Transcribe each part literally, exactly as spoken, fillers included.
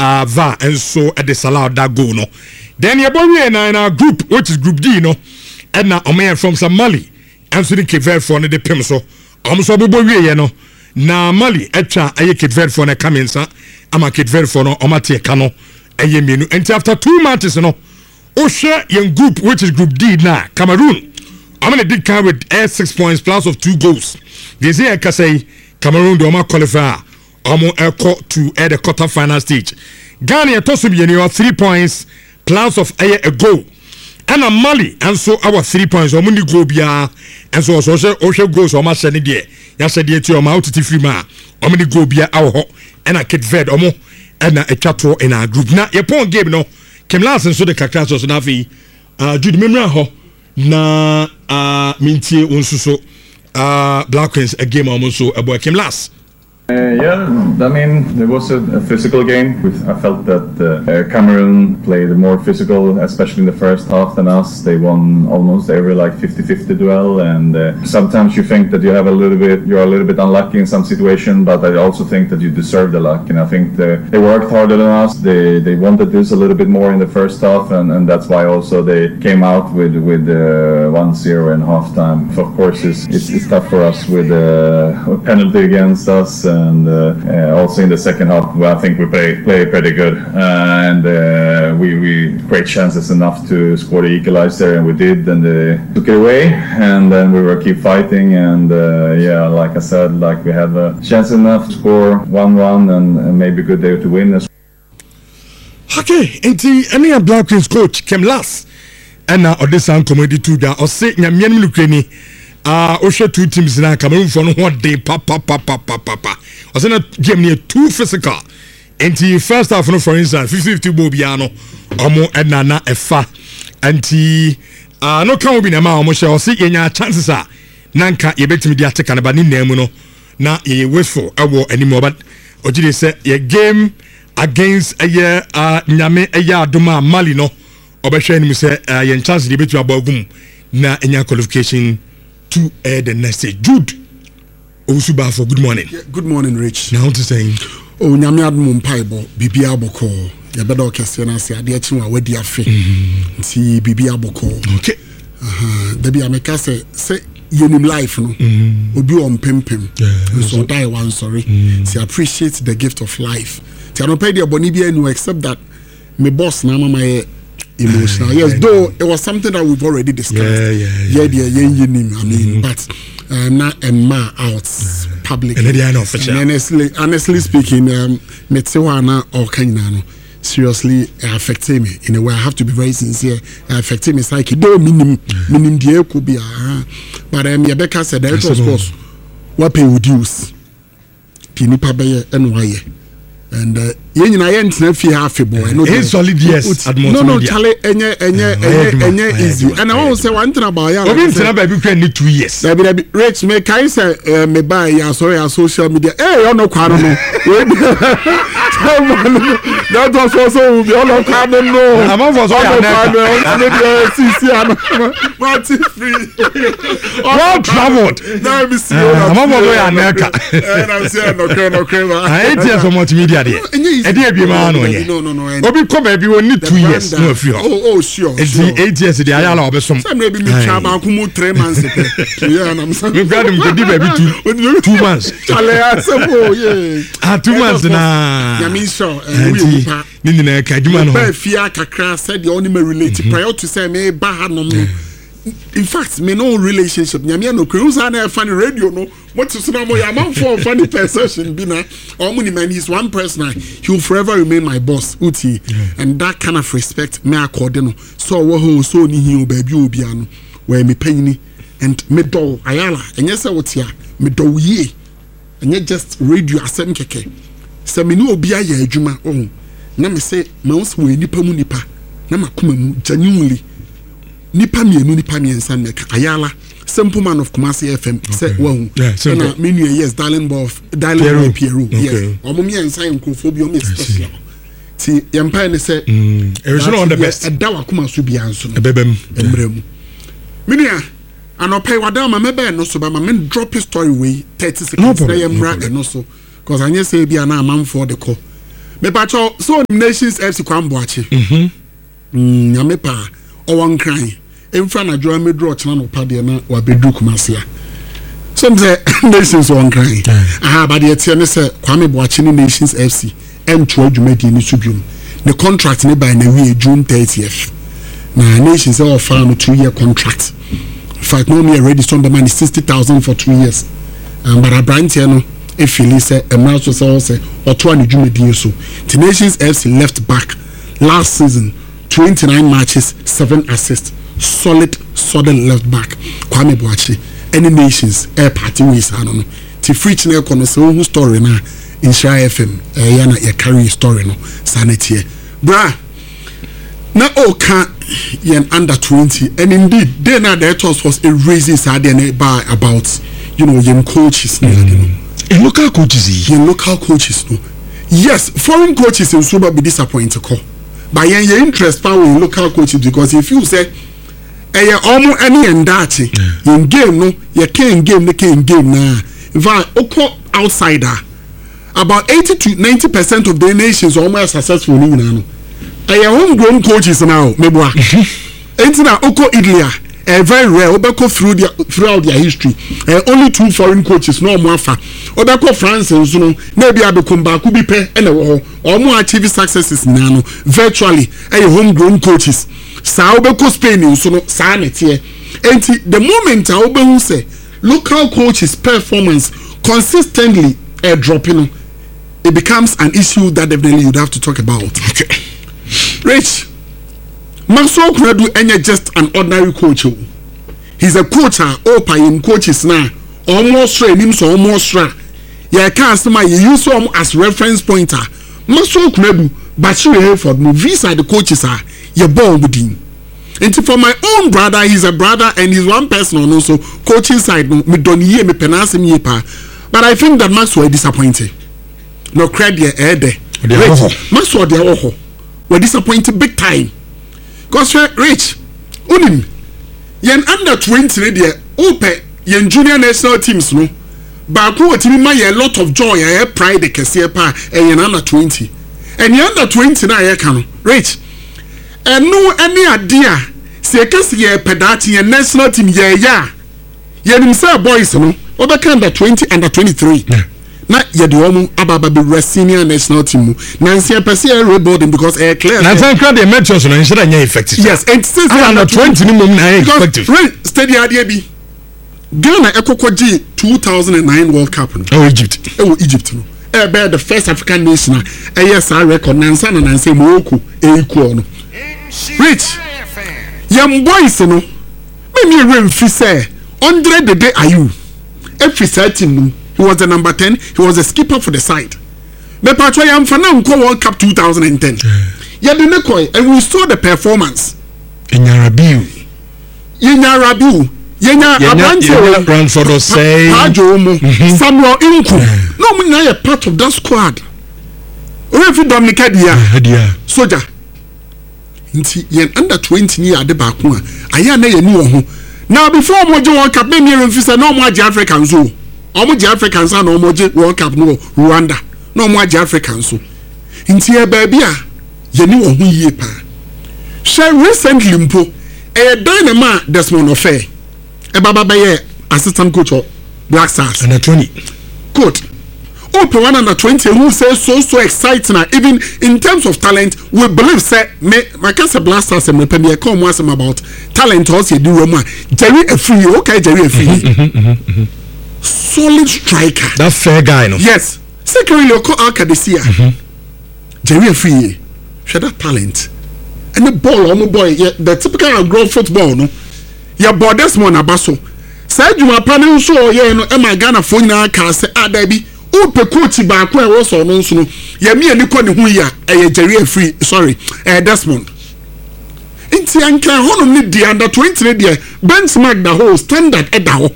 uh, Va and so at the Salah that go no. Then your boy in our group, which is Group D, no, and now a man from some Mali, and so the Cape Verde for the Pimso. I'm so boy, you know. Na Mali, etcha, a Cape Verde for the Kamensa, I'm a Cape Verde for no, Omate Kano, and Yeminu. And after two months, you know, Osha, young group, which is Group D now, Cameroon. I'm gonna dig count with air six points plus of two goals. They say I can say Cameroon do not qualify. I'm gonna to add the quarter final stage. Ghana to be you three points plus of a, a goal. And a Mali and so our three points. I'm gonna go bia and so so Osha goes on my sending there. Yesterday to my out to free man. I'm gonna go bia our and I get fed omo and a chato in our group. Now your point game no. Came last and so the cactus was na fi. Uh, Jude Memra ho. Na uh mintie unsuso uh Black Queens a game almost so a boy came last. Uh, yeah, I mean, it was a, a physical game. I felt that uh, Cameroon played more physical, especially in the first half than us. They won almost every like fifty-fifty duel, and uh, sometimes you think that you have a little bit, you're a little bit unlucky in some situation, but I also think that you deserve the luck. And I think the, they worked harder than us. They they wanted this a little bit more in the first half, and, and that's why also they came out with with uh, one zero in halftime. So of course, it's, it's it's tough for us with uh, a penalty against us. And uh, uh, also in the second half, well, I think we play play pretty good, uh, and uh, we we create chances enough to score the equalizer, and we did, and they took it away, and then we were keep fighting, and uh, yeah, like I said, like we had a chance enough to score one run, and, and maybe a good day to win. Okay, and any a Black Queens coach came last, and now uh, this comedy too that or say nyamian Ukraine. Ah, uh, Osha two teams now Cameroon for one day, papa, papa, papa, papa. I said that game near too physical. And the first half, no, for instance, fifty fifty Bobiano, Omo and Nana Efa, and the ah no can be na ma Omo shall see any chances are Nanka, you bet me the attack and about Nemuno, now ye wait for a war anymore. But Ojide said, a game against a year, ah, Nyame, a year, Duma, Malino, Obashan, me say, ah, yen chance debate you about boom, na any qualification. To air the next day. Jude Osuba for good morning. Yeah, good morning, Rich. Now to saying, oh, Nyame adum mpaibo, bibi aboko. Ya beda okese na se ade achi wa wedi afe. Nti bibi aboko. Okay. Aha, debi ameka se se yenim life no. Obi on pempem. So die one sorry. See appreciate the gift of life. Ti anopa dia boni bia no except that my boss na mama ye emotional. Yes, yeah, though it was something that we've already discussed. Yeah, yeah, yeah. Yeah, yeah, yeah, yeah I mean, mm-hmm. but uh, not a ma out yeah. public. And, and honestly, honestly speaking, um, Metsewana or Kainano seriously affected me in a way. I have to be very sincere. Affected me psyche. Though minim minim die could be ah, but um, Rebecca said that it was course what pay reduce. Pinipa beye N Y. And uh, yen na yen tena fi half boy no solid yes no no chale enye enye enye enye easy and I want to say one thing about ya obi tena ba bi kran ni two years na bi rich me kai say me buy ya sorry ya social media eh you no kwano no that was also be all kwano no am for so ya na media cc am party free all traveled na me see am for so ya na ka and I'm saying no no no I hear so much media there e dey be man no yeah no no no obi come be woni two years no afi oh oh sure eight eight years dey ayala obesom say me be me twa ba ku mu three months yeah na me say me grad me dey be two two months chale asebo yeah ah two months na ya me sure we pa ni ni na ka djuma no ba fia kakra said the only me relate prior to say me ba ha no in fact me no relationship nyame no kru sa na funny radio no what is no more man for funny person bi na omuni man he's one person he will forever remain my boss uti yeah. And that kind of respect me accord no so wo ho so ni hi obabi obi ano where me panyini and me do ayala enye se wotia me do ye enye just radio asem keke se me no obi aye adwuma oh na me say ma wo se we nipa mu nipa na makoma mu genuinely nipa mienu nipa miensa meka ayala simple man of Kumasi F M okay. Say wow yeah, na menu yes darling boy darling boy Pierrot okay. Yes omo miensa enkrofobia o me special ti yempa ne say mm it was not on the best da wakoma so bia nso no ebebem emremu menia anopai wadama mebe no so ba ma men drop his story way thirty seconds na yemra eno so cause anye say bia na amam for the call me pacho so Nations F C Kwamboache mhm mm nyame pa owon kran emfa na dwo amedro chena no pade na wa bedu kumasia so mze Nations on kran aha ba de tie ne se Kwame Boache ni Nations F C entwo adwumadi ni subium the contract ne by na we June thirtieth na Nations offer no two year contract in fact no me already some the money sixty thousand for two years um, but Abrante no if you say a man so say or two and adwumadi so the Nations F C left back last season twenty-nine matches seven assists solid solid left back Kwame Boache any Nations air party ways I don't know to free channel kono say who story na in Shire F M eh yana ya carry story no sanity bra na o can yen under twenty and indeed they na the toss was a raises had by about you know yen coaches mm. you know in local coaches yen local coaches no yes foreign coaches in super be disappointed call but yen your interest power in local coaches because if you say eh omo any endachi yen game no ye can game the can game na in fact oko outsider about eighty to ninety percent of the nations are almost successful in Nano. I am homegrown coaches now, Meboa. Entina Oko Idlia, a very rare, Obeko through their throughout their history. Uh, only two foreign coaches, no more far. Obeko France and Zuno, maybe Abekumba, Kubipe, and or more achieve successes Nano, virtually a homegrown coaches. Sa Obeko Spain in Suno, Sanet here. And the moment I open say local coaches' performance consistently uh, dropping. It becomes an issue that definitely you'd have to talk about. Okay. Rich, Maxwell Kredu ain't just an ordinary coach. He's a coach, opa in coaches now. Almost train him so almost tra. Yeah, customer you use him as reference pointer. Maxwell Kredu, Bachir Hayford, no visa the coaches are your ball with him. And for my own brother, he's a brother and he's one person on also coaching side. Me don't hear me penance me pa. But I think that Maxwell disappointed. No credit eh there. Maxwell they are were disappointed big time. Cause Rich, unim, yen under twenty there, ope yen junior national teams no. Baku otimi ma a lot of joy eh pride the kese pa and yen under twenty. And yen under twenty na ye can Rich. And no any idea say kese ye pedati yen national team ye ya. Yen himself boys no. Obeka under twenty under twenty-three. Yeah. Na ye de omo ababa be senior national team na nsia pese e reboarding because e clear na thank God the mentions no ensure nya effective yes and since under twenty ni mum na effective stadium ade bi Ghana ekokoji two thousand nine World Cup no oh Egypt oh Egypt no e be the first African nation e yes our record na nsa na nsa Morocco e equal no Rich yam boys no me me remfi say one hundred the day ayu every team no. He was the number ten. He was the skipper for the side. But Patrick Yamfana unko World Cup two thousand ten. Yeah, the Nekoi, and we saw the performance. Yenya Rabiu. Yenya Rabiu. Yenya Abante. Brandford say. Pajo Omo. Samuel Inko. No, we are part of that squad. Refi Dominica Dia. Soldier. Inti yen under twenty ni ade ba ko a. Aya na ye ni wo ho. Now before Mojo World Cup, me me remfisa no mo age African so. Omo je Africans na omo je World Cup no Rwanda na omo age Africans so nti e ba bia ye ni wo hu yie pa share recently mpo e dynama Desmond Ofe e baba ba ye assistant coach of Black Stars under twenty good open one under twenty who say so so exciting even in terms of talent we believe say me my cancer Black Stars me pe me come once about talent also dey do room Jerry Efri okay Jerry Efri solid striker. That fair guy, no? Yes. Secondly, Oko Alcadesia. Jerry Free. Share that talent. And the ball, on the boy, yeah, the typical grown football, no? Yeah, boy, that's one abaso. Said you are planning so, yeah, no, Emma Ghana phone now can say, ah, Debbie, oh, Pecuti back where also, no, so, yeah, me and Nico, who ya, a Jerry Free, sorry, eh, Desmond. Inti anka hono ni di under twenty dia benchmark the whole standard at the whole.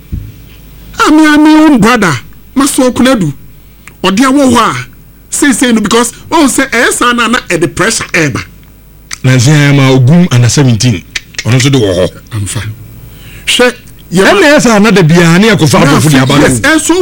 Ami ami own brother Maxwell Kredu odi awo ho a say say no because oh say esa na na e the pressure eba na zia ma ogum under seventeen ono so de wo ho amfa she ye na esa na de bia na e ko fa afofo dia ba yes and so worry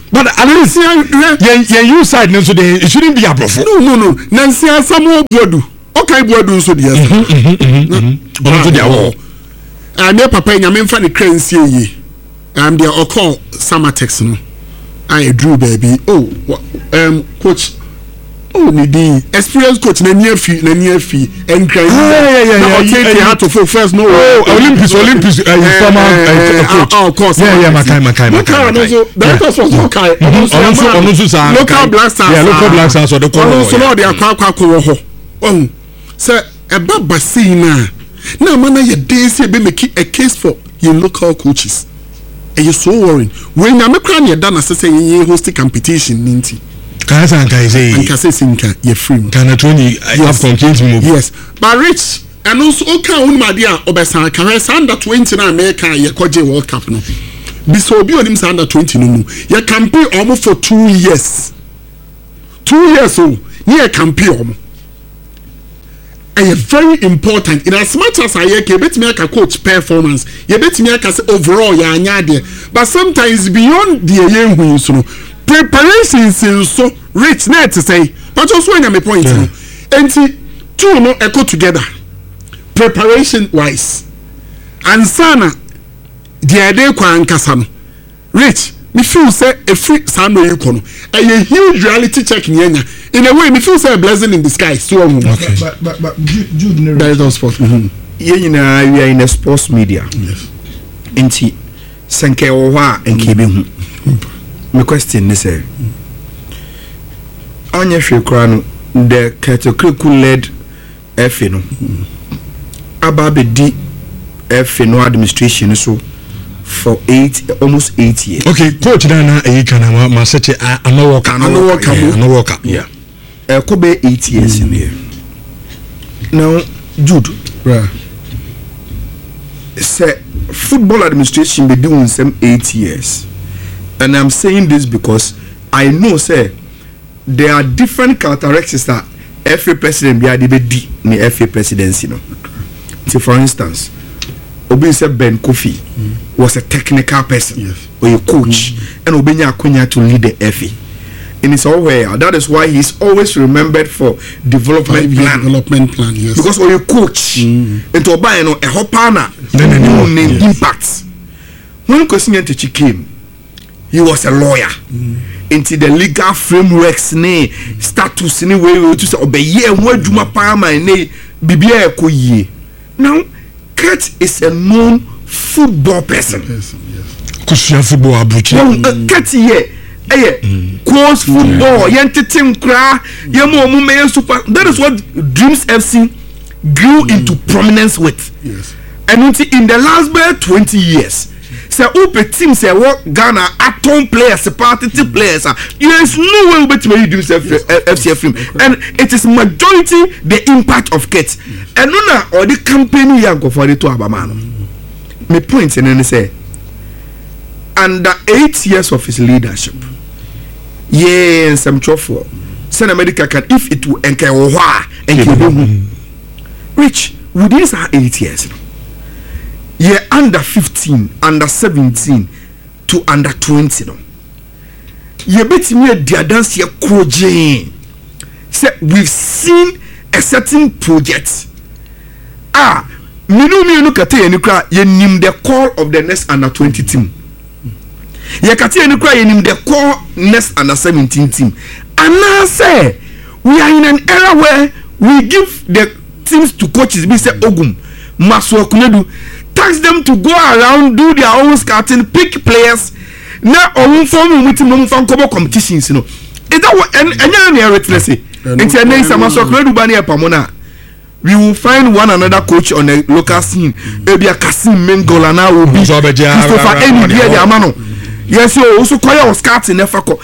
but at least yeah yeah you side no so they it shouldn't be a profit. No no no. Nancy Samuel Bodu. Okay Bodu so the yes. Mhm. On to their wall. And your papa nyame mfa ne crancy yi. I'm there call Samatex no. I drew baby. Oh um coach oh Nidi experience coach na near fee na near fee and cry. Yeah yeah yeah. Okay you had to for first no. Oh Olympics Olympics uh, oh of course. Yeah yeah Makai Makai Makai. That was was okay. Also also local black stars. Yeah local black stars so the call. Also no they akwa akwa ko ho. Oh say e baba say na na man na dey say be make a case for your local coaches. And you so worrying when you make you done as say you host competition ninety can say can say and can say sinka you free can twenty have complete move yes but rich and also okay on my dear obesan can say under twenty na America you koje World Cup no be so be on him under twenty no you campaign almost for two years two years oh you campaign almost and very important in as much as I hear bet me a coach performance you bet me a overall ya anya there but sometimes beyond the year when so preparations so rich net to say but also when my point yeah. And two no echo together preparation wise and sana the idea kwa nkasa no rich me feel say a free sano you kono a huge reality check in in a way me feel say a blessing in disguise so okay. but but but Jude Jude that is on sport mm-hmm. You know we are in a sports media yes enti senke wo ha enke be hu my question is say anya hwe kra no the category led F no aba be di F no administration so for eight almost eight years. Okay, coach Dana e kana ma ma sete ano work ano work ano work. Yeah. Eh ko be eight years in there. Now Jude, right. Say football administration be doing some eight years. And I'm saying this because I know say there are different characteristics that F A president be ade be di ni F A presidency no. So for instance, Obi said Ben Kofi mm. was a technical person, yes. or a coach, mm. and Obenya Akunya to lead the F A. And it's always that is why he's always remembered for development plan. Development plan, yes. Because or a coach, mm. and to buy no a hopana, then a new name impact. When Kosinyan Techi came, he was a lawyer. Mm. Into the legal frameworks, ne status, ne way to say obey ye what Juma Palma ne Bibia Koye. Now. Kurt is a known football person. Yes, yes. Kusia football abuchi. Well, Kurt here, eh, close football. Yente team kra, yemo mu me super. That is what Dreams F C grew mm. into prominence with. Yes. And in the last about twenty years, say ope team say what Ghana atom players, party players. There is no way we better Dreams F C F M, and it is majority the impact of Kurt. And no na or the campaign you go for the two abamano. My point in say under eight years of his leadership, yeah, some trouble. Send America can if it will enke oha enke rich within these eight years. Yeah, under fifteen, under seventeen to under twenty. No. You bet me a dance here coaching. Say we've seen a certain project. Ah, minu mi no kate ye nikra ye nim the call of the next under twenty team. Ye kate ye nikra ye nim the call next under seventeen team. And now say we are in an era where we give the teams to coaches. We say Ogum, Maswa Kunedu, tax them to go around, do their own scouting, pick players. Now on form with no fan competitions, you know. Is that what and and you let's say it's a nice Maswa Kunedu bani pamona. We will find one another coach on the local scene. Maybe a Kasim Mengolana will be Christopher N. the Amano. Yes, you also call your scouts in Africa.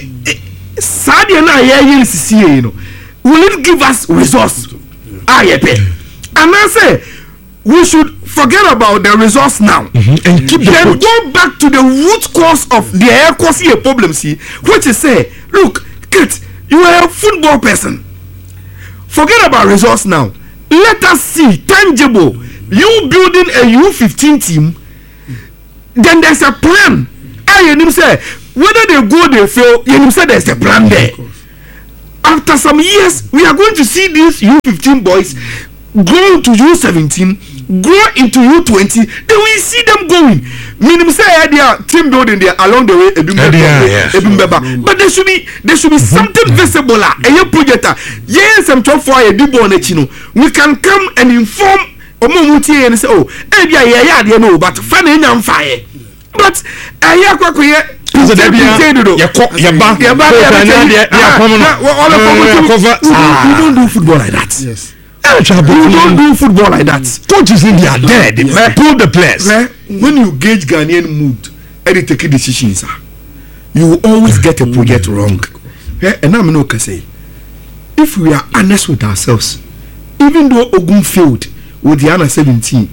Sadia na ye see you know. Will it give us resource? Ah, yeah, and I say we should forget about the resource now mm-hmm. and keep the then go back to the root cause of the air causing a problem. See, which is say, look, Kate, you are a football person. Forget about resource now. Let us see tangible. You building a U fifteen team, then there's a plan. I hear him say, whether they go they fail, you said there's a plan there. After some years, we are going to see these U fifteen boys grow to U seventeen, grow into U twenty, then we see them going. Minimum say they are team building there along the way, but there should be there should be something visible. A project, yes, I'm talking for a deep on it. We can come and inform Omomuti and say, oh, yeah, yeah, yeah, you know, but funny on fire. But I hear Quack. You don't do football like that. Yes. You don't do football like that. Coaches in there are dead. They pull the players. When you gauge Ghanaian mood, any take decisions, you will always get a project wrong. And I'm not gonna say, if we are honest with ourselves, even though Ogun failed with the under seventeen,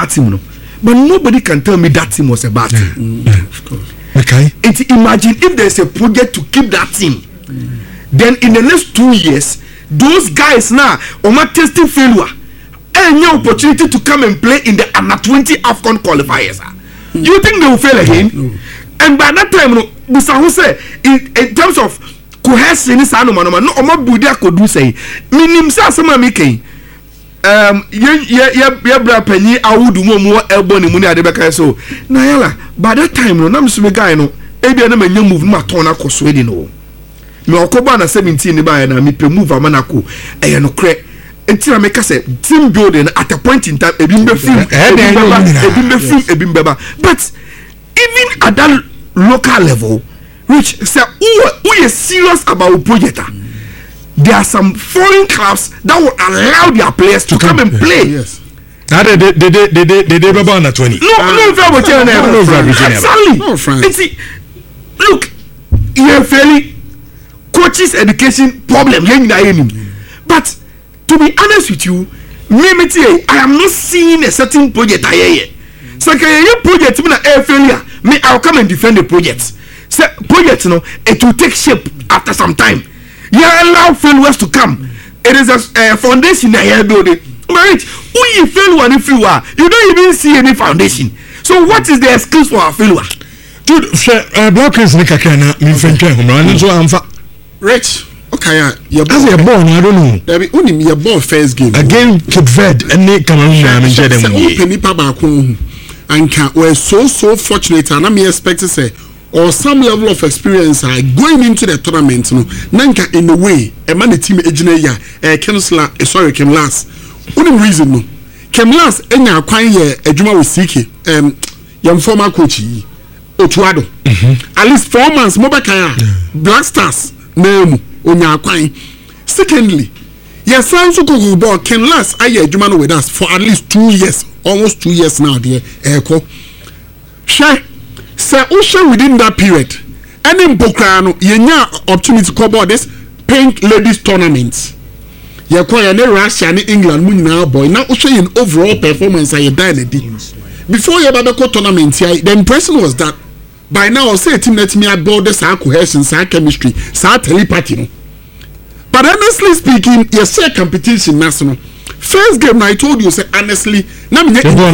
but nobody can tell me that team was a bad team. Mm, of course. Okay. And imagine if there's a project to keep that team, mm. then in the next two years, those guys now are testing failure, and no opportunity to come and play in the under twenty AFCON qualifiers. Mm. You think they will fail again? No. And by that time, no, Mister Jose, in, in terms of cohesion, no, no, no, no, no, could do say, minim sa sama making. Um, yeah, yeah, yeah, yeah, bra penny, I would do more elbow in money at the back. So, Nayala, by that time, no, I'm some guy, no, maybe I'm a young move, Matona, Coswedi, no. No, Cobana seventeen, by and I me move a manako, and no crack. Until I make us a team building at a point in time, a bimbe film, a bimbe film, a bimbe. But even at that local level, which say, who is serious about project? There are some foreign clubs that will allow their players to, to come, come and play. Yes. Now they they they they they they they about under twenty. No, uh, no, no, no, exactly. No, see, look, you're fairly coaches education problem. But to be honest with you, me, I am not seeing a certain project. I so can you project me a failure? Me, I'll come and defend the project. So project, you know, it will take shape after some time. You allow failures to come. It is a uh, foundation that you are building. Right? Who you fail one if you are? You don't even see any foundation. So what is the excuse for our failure? Dude, uh, blockers nika kana mi fenke home. And so I'm fa. Rich. Okay, yeah. As a born, I don't know. There be only me a ball first game. Again, Cape Verde and Nick Cameroon. I'm in Jedem. Open nipa back home. And can we're so so fortunate, and I'm expect to say. Or some level of experience are going into the tournament, no. Nanka in a way, a man the team engineer, a Kemsla, sorry, Kemlas. Only reason no. Kemlas, enya kwan ye adwuma with Siki, um, your former coach, Otuado. At least four months, Mobakaya, Black Stars, name, onya kwan. Secondly, yes, sounds so good, but Kemlas, I ye adwuma with us for at least two years, almost two years now, dear. Echo. Share. Say also within that period, any Bokrano, yenya opportunity to cover this Pink Ladies tournament. You acquire ne Russia and England, Munina boy. Now also in overall performance, I died a deal. Before your Babako tournament, the impression was that by now I'll say team let me aboard the sa cohesion, sa chemistry, sa telepathy. But honestly speaking, you say competition national. First game I told you, say honestly, I'm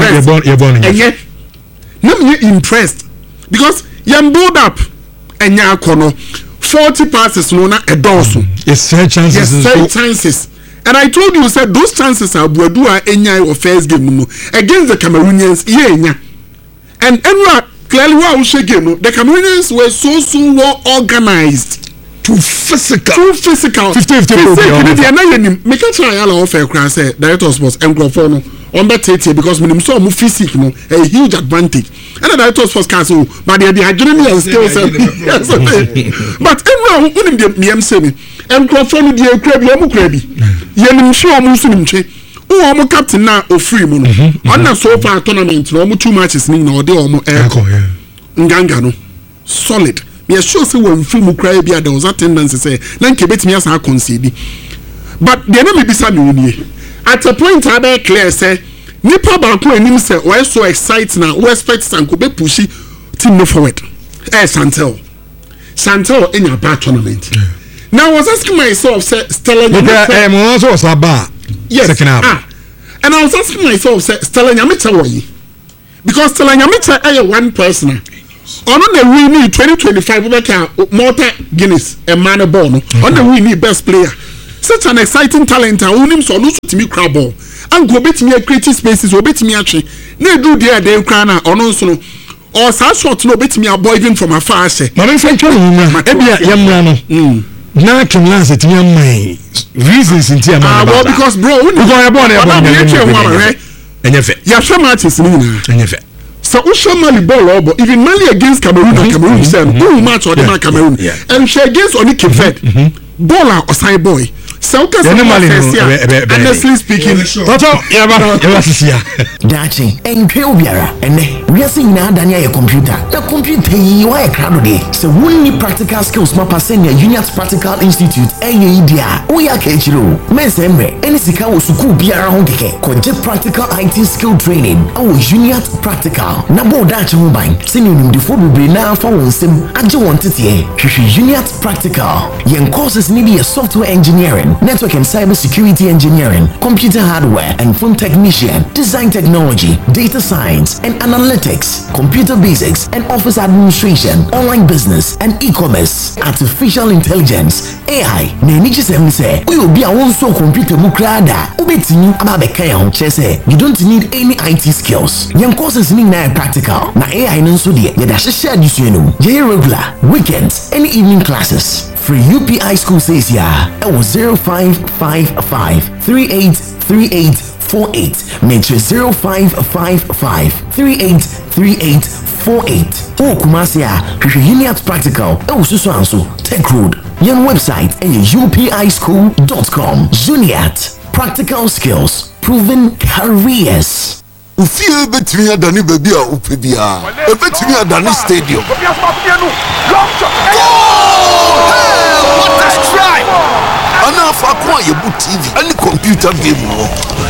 impressed. impressed. Because you build up and you are forty passes no na a dozen. Yes, third chances. Yes, third chances. And I told you said those chances are Bwadua Enya or first game no against the Cameroonians. Yeah, and and clearly what we game no the Cameroonians were so so well organized, too physical, too physical. Fifty fifty. They are not even make a try all offer class. Director of sports Encrofono on that thirty because when so mu physical no a huge advantage. And the director of sports castle, but they are the adrenaline and skills. But everyone who did me am saying Encrofono the crabby or crabby. Yenim show musunim che. Oh, I'm captain now or free mono. On a so far tournament, no two matches ning no de omo air. Nganga no solid. Me sure say when film cry be there was a tendency say nan ke bet me as I concede. But the enemy be some me. At a point I be clear say nipa ba ko anim say we so excited now we expect Sanko be pushy team no forward. Eh Santel. Santel in your bad tournament. Yeah. Now I was asking myself say Stella eh mo so was aba. Yes. Second half. Ah. And I was asking myself say Stella Nyamita why? Because Stella Nyamita is one person. ono na win twenty twenty-five beka Malta Guinness e man ball no ono na win best player. Such an exciting talent and unim so no so timi crab ball and go betimi create spaces obetimi atwe na do there dey kra na ono so no or sa shot no betimi avoid even from afar she ma me fan twa nyuma e bia yamra no mm na can last timi amai reasons inti am ah well because bro we go ya ball na ball enye fe ya hwe matches ni na enye fe so we show Mali ball obo even Mali against Cameroon and Cameroon say no match or the Cameroon and she against only Cape Verde baller or side boy. So honestly speaking, Dachi, and Kilbiara, and we are seeing now Dania computer. The computer you are a crowd day. So we need practical skills, my Pasenia Unions Practical Institute, A E D A. We are Kechiro, Mesembe, and Sika was Suku Biara Hongke, Koje Practical I T Skill Training, our Unions Practical. Nabo Dachi Mobile, sending the food will be now for one sim. I just wanted here, Unions Practical. Young courses need a software engineering, network and cyber security engineering, computer hardware and phone technician, design technology, data science and analytics, computer basics and office administration, online business and e-commerce, artificial intelligence, A I. Neniji semse, we will be a one so computer mukrada. Ubetini ababekaya honchese. You don't need any I T skills. Young courses need na practical. Na A I nso die. Yeda share disuenu. Ye regular, weekends, and evening classes. Free U P I school says ya. It was zero five five five three eight three eight four eight. Make sure zero five five five three eight three eight four eight. Oh, Kumasia, Uniat Practical. Oh, Susanso, Tech Road. Your website is U P I school dot com. Uniat Practical Skills, Proven Careers. Ufie betimi adani baby a upebia. E betimi adani stadium. What a strike! Ana fa kwa yebu T V any computer game wo.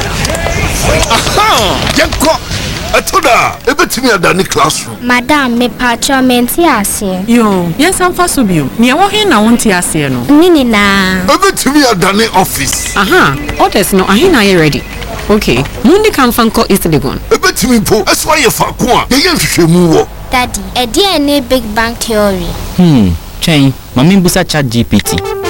Aha! Yenko atoda e betimi adani classroom. Madam me patcho menti ase. Yo, yes am fa so bio. Me wo he na wonti ase no. Nini na. E betimi adani office. Aha, orders no ahe na ye ready. Okay, mundi kan fanko East Legon. E betimi po eso ye fa kwa. Ye ye hwehwemu wo. Daddy, e dey any big bang theory. Hmm, chain. Mami busa chat G P T.